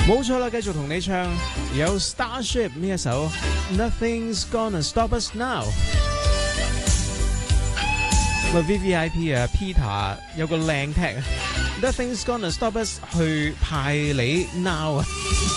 冇錯啦，繼續同你唱有 Starship 呢一首 Nothing's Gonna Stop Us Now。喂 VVIP 啊 Peter 有個靚踢啊 Nothing's Gonna Stop Us 去派你 now 啊！